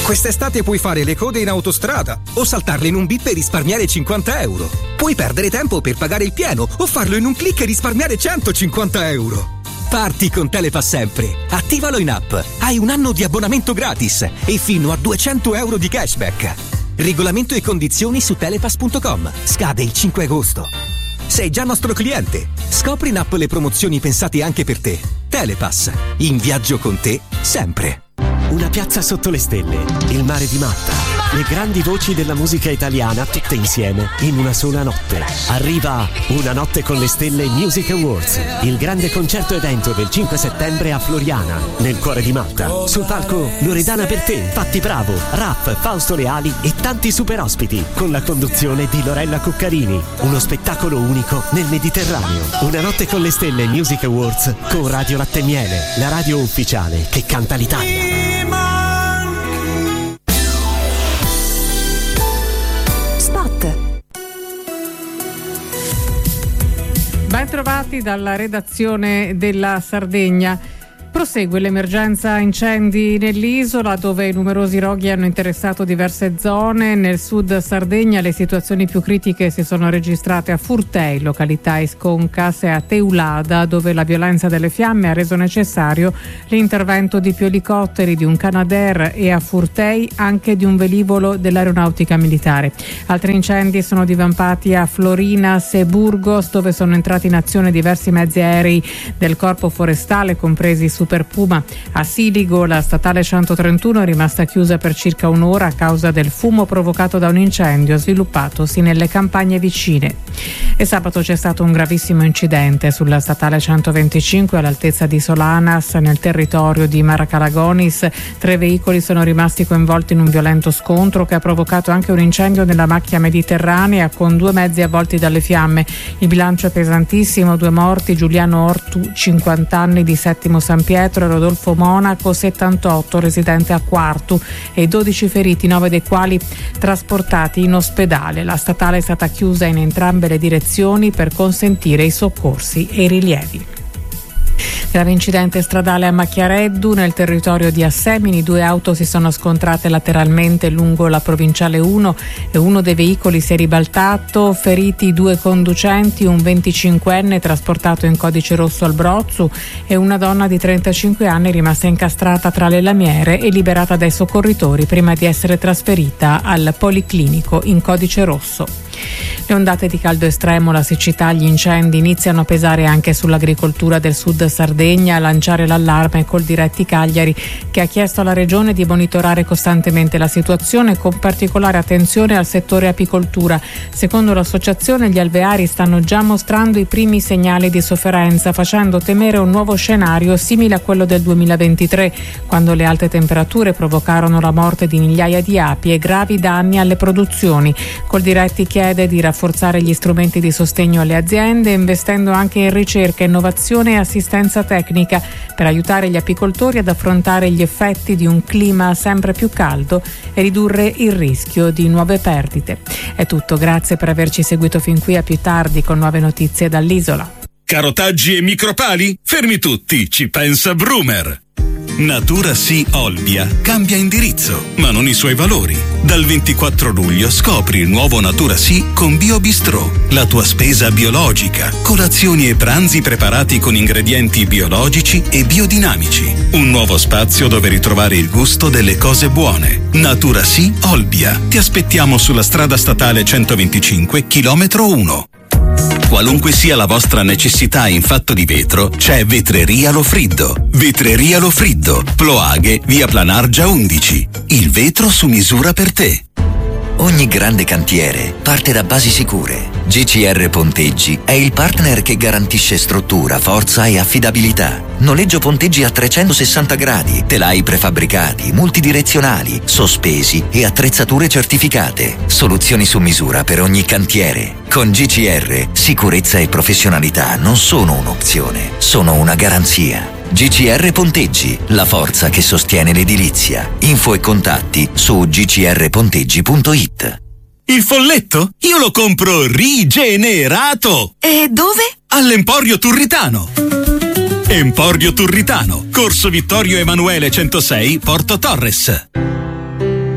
Quest'estate puoi fare le code in autostrada o saltarle in un bip e risparmiare 50 euro. Puoi perdere tempo per pagare il pieno o farlo in un click e risparmiare 150 euro. Parti con Telepass sempre. Attivalo in app. Hai un anno di abbonamento gratis e fino a 200 euro di cashback. Regolamento e condizioni su telepass.com. Scade il 5 agosto. Sei già nostro cliente. Scopri in app le promozioni pensate anche per te. Telepass. In viaggio con te sempre. Una piazza sotto le stelle, il mare di Malta, le grandi voci della musica italiana tutte insieme in una sola notte. Arriva Una notte con le stelle Music Awards, il grande concerto evento del 5 settembre a Floriana, nel cuore di Malta. Sul palco Loredana Bertè, Patti Bravo, Raff, Fausto Leali e tanti super ospiti, con la conduzione di Lorella Cuccarini. Uno spettacolo unico nel Mediterraneo. Una notte con le stelle Music Awards con Radio Latte e Miele, la radio ufficiale che canta l'Italia. Ben trovati dalla redazione della Sardegna. Prosegue l'emergenza incendi nell'isola, dove numerosi roghi hanno interessato diverse zone. Nel sud Sardegna le situazioni più critiche si sono registrate a Furtei, località Esconcas, e a Teulada, dove la violenza delle fiamme ha reso necessario l'intervento di più elicotteri, di un Canadair, e a Furtei anche di un velivolo dell'aeronautica militare. Altri incendi sono divampati a Florinas e Burgos, dove sono entrati in azione diversi mezzi aerei del Corpo Forestale, compresi Super Puma. A Siligo la statale 131 è rimasta chiusa per circa un'ora a causa del fumo provocato da un incendio sviluppatosi nelle campagne vicine. E sabato c'è stato un gravissimo incidente sulla statale 125 all'altezza di Solanas, nel territorio di Maracalagonis. 3 veicoli sono rimasti coinvolti in un violento scontro che ha provocato anche un incendio nella macchia mediterranea, con 2 mezzi avvolti dalle fiamme. Il bilancio è pesantissimo: 2 morti, Giuliano Ortu, 50 anni, di Settimo San Pietro, e Rodolfo Monaco, 78, residente a Quartu, e 12 feriti, 9 dei quali trasportati in ospedale. La statale è stata chiusa in entrambe le direzioni per consentire i soccorsi e i rilievi. Grave incidente stradale a Macchiareddu, nel territorio di Assemini. 2 auto si sono scontrate lateralmente lungo la provinciale 1 e uno dei veicoli si è ribaltato. Feriti 2 conducenti, un 25enne trasportato in codice rosso al Brozzu e una donna di 35 anni rimasta incastrata tra le lamiere e liberata dai soccorritori prima di essere trasferita al Policlinico in codice rosso. Le ondate di caldo estremo, la siccità, gli incendi iniziano a pesare anche sull'agricoltura del sud Sardegna. A lanciare l'allarme Coldiretti Cagliari, che ha chiesto alla regione di monitorare costantemente la situazione, con particolare attenzione al settore apicoltura. Secondo l'associazione, gli alveari stanno già mostrando i primi segnali di sofferenza, facendo temere un nuovo scenario simile a quello del 2023, quando le alte temperature provocarono la morte di migliaia di api e gravi danni alle produzioni. Coldiretti chiede di rafforzare gli strumenti di sostegno alle aziende, investendo anche in ricerca, innovazione e assistenza tecnica per aiutare gli apicoltori ad affrontare gli effetti di un clima sempre più caldo e ridurre il rischio di nuove perdite. È tutto, grazie per averci seguito fin qui. A più tardi con nuove notizie dall'isola. Carotaggi e micropali? Fermi tutti, ci pensa Brumer. Natura Sì Olbia cambia indirizzo, ma non i suoi valori. Dal 24 luglio scopri il nuovo Natura Sì con BioBistrò, la tua spesa biologica, colazioni e pranzi preparati con ingredienti biologici e biodinamici. Un nuovo spazio dove ritrovare il gusto delle cose buone. Natura Sì Olbia. Ti aspettiamo sulla strada statale 125, chilometro 1. Qualunque sia la vostra necessità in fatto di vetro, c'è Vetreria Lofriddo. Vetreria Lofriddo, Ploaghe, via Planargia 11. Il vetro su misura per te. Ogni grande cantiere parte da basi sicure. GCR Ponteggi è il partner che garantisce struttura, forza e affidabilità. Noleggio ponteggi a 360 gradi, telai prefabbricati, multidirezionali, sospesi e attrezzature certificate. Soluzioni su misura per ogni cantiere. Con GCR, sicurezza e professionalità non sono un'opzione, sono una garanzia. GCR Ponteggi, la forza che sostiene l'edilizia. Info e contatti su gcrponteggi.it. Il folletto? Io lo compro rigenerato! E dove? All'Emporio Turritano. Emporio Turritano, Corso Vittorio Emanuele 106, Porto Torres.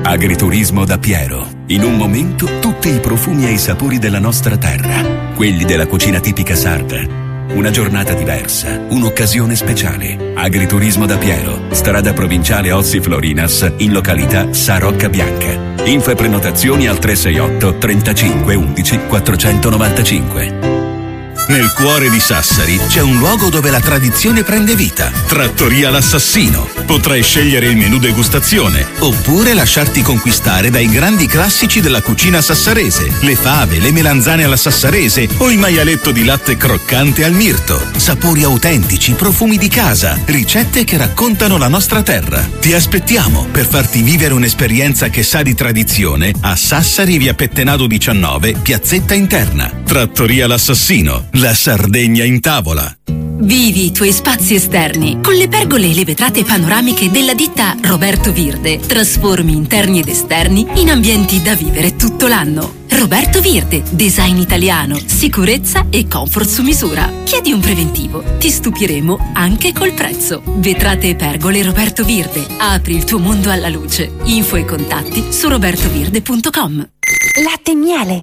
Agriturismo da Piero. In un momento tutti i profumi e i sapori della nostra terra, quelli della cucina tipica sarda. Una giornata diversa, un'occasione speciale. Agriturismo da Piero, strada provinciale Ossi Florinas, in località Sarocca Bianca. Info e prenotazioni al 368 35 11 495. Nel cuore di Sassari c'è un luogo dove la tradizione prende vita. Trattoria L'Assassino. Potrai scegliere il menù degustazione oppure lasciarti conquistare dai grandi classici della cucina sassarese. Le fave, le melanzane alla sassarese o il maialetto di latte croccante al mirto. Sapori autentici, profumi di casa, ricette che raccontano la nostra terra. Ti aspettiamo per farti vivere un'esperienza che sa di tradizione a Sassari, via Pettenado 19, piazzetta interna. Trattoria L'Assassino. La Sardegna in tavola. Vivi i tuoi spazi esterni con le pergole e le vetrate panoramiche della ditta Roberto Virde. Trasformi interni ed esterni in ambienti da vivere tutto l'anno. Roberto Virde, design italiano, sicurezza e comfort su misura. Chiedi un preventivo, ti stupiremo anche col prezzo. Vetrate e pergole Roberto Virde. Apri il tuo mondo alla luce. Info e contatti su robertovirde.com. Latte e miele.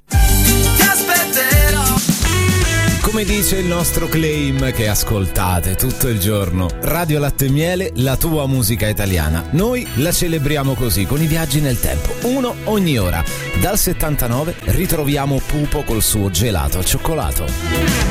Come dice il nostro claim che ascoltate tutto il giorno, Radio Latte e Miele, la tua musica italiana. Noi la celebriamo così, con i viaggi nel tempo, uno ogni ora. Dal 79 ritroviamo Pupo col suo gelato al cioccolato.